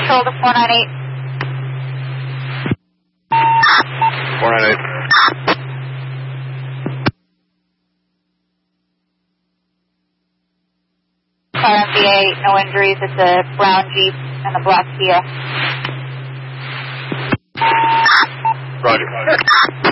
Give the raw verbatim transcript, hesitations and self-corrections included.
control to four nine eight. four nine eight. Car M V A, no injuries. It's a brown Jeep and a black Kia. Roger.